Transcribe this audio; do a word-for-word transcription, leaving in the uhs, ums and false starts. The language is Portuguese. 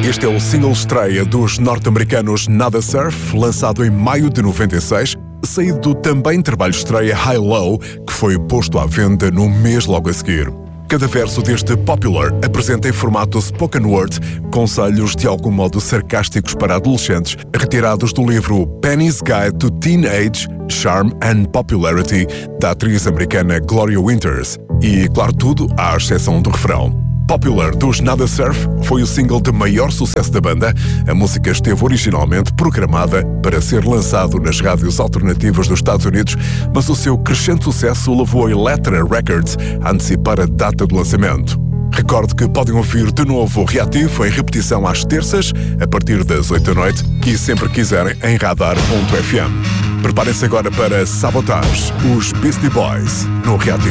Este é o single estreia dos norte-americanos Nada Surf, lançado em maio de noventa e seis, saído do também trabalho estreia High Low, que foi posto à venda no mês logo a seguir. Cada verso deste Popular apresenta em formato spoken word conselhos de algum modo sarcásticos para adolescentes, retirados do livro Penny's Guide to Teenage Charm and Popularity, da atriz americana Gloria Winters. E, claro, tudo à exceção do refrão. Popular dos Nada Surf foi o single de maior sucesso da banda. A música esteve originalmente programada para ser lançado nas rádios alternativas dos Estados Unidos, mas o seu crescente sucesso levou a Elektra Records a antecipar a data do lançamento. Recorde que podem ouvir de novo o Reativo em repetição às terças, a partir das oito da noite, e sempre quiserem em radar ponto f m. Preparem-se agora para Sabotage, os Beastie Boys, no Reativo.